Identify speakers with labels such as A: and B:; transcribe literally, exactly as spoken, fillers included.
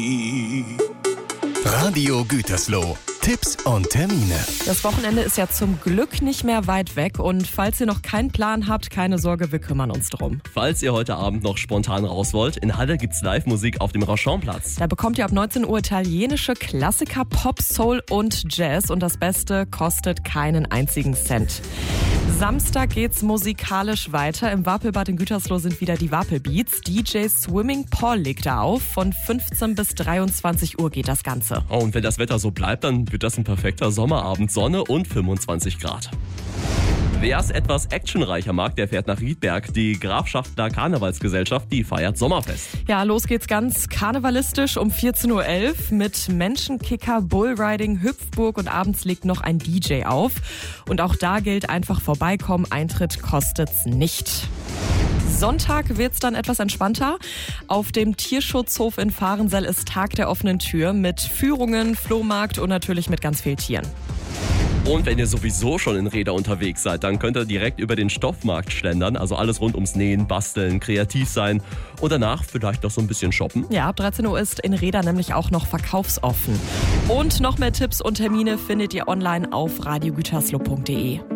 A: Radio Gütersloh. Tipps und Termine.
B: Das Wochenende ist ja zum Glück nicht mehr weit weg und falls ihr noch keinen Plan habt, keine Sorge, wir kümmern uns drum.
C: Falls ihr heute Abend noch spontan raus wollt, in Halle gibt's Live-Musik auf dem Rauschanplatz.
B: Da bekommt ihr ab neunzehn Uhr italienische Klassiker, Pop, Soul und Jazz und das Beste kostet keinen einzigen Cent. Samstag geht's musikalisch weiter. Im Wapelbad in Gütersloh sind wieder die Wapelbeats. D J Swimming Paul legt da auf. Von fünfzehn bis dreiundzwanzig Uhr geht das Ganze.
C: Oh, und wenn das Wetter so bleibt, dann wird das ein perfekter Sommerabend. Sonne und fünfundzwanzig Grad. Wer es etwas actionreicher mag, der fährt nach Riedberg. Die Grafschaftler Karnevalsgesellschaft, die feiert Sommerfest.
B: Ja, los geht's ganz karnevalistisch um vierzehn Uhr elf mit Menschenkicker, Bullriding, Hüpfburg und abends legt noch ein D J auf. Und auch da gilt einfach vorbeikommen, Eintritt kostet's nicht. Sonntag wird's dann etwas entspannter. Auf dem Tierschutzhof in Fahrensell ist Tag der offenen Tür mit Führungen, Flohmarkt und natürlich mit ganz vielen Tieren.
C: Und wenn ihr sowieso schon in Reda unterwegs seid, dann könnt ihr direkt über den Stoffmarkt schlendern. Also alles rund ums Nähen, Basteln, kreativ sein und danach vielleicht noch so ein bisschen shoppen.
B: Ja, ab dreizehn Uhr ist in Reda nämlich auch noch verkaufsoffen. Und noch mehr Tipps und Termine findet ihr online auf radio gütersloh punkt de.